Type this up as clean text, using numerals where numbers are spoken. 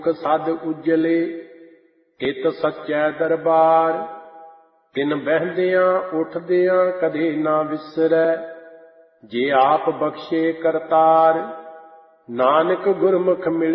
ਸਦ ਉਜਲੇ ਹਿਤ ਸੱਚੈ ਦਰਬਾਰ। ਤਿਨ ਬਹਿੰਦਿਆਂ ਉੱਠਦਿਆਂ ਕਦੇ ਨਾ ਵਿਸਰੈ, ਜੇ ਆਪ ਬਖਸ਼ੇ ਕਰਤਾਰ। ਨਾਨਕ ਗੁਰਮੁਖ ਮਿਲੇ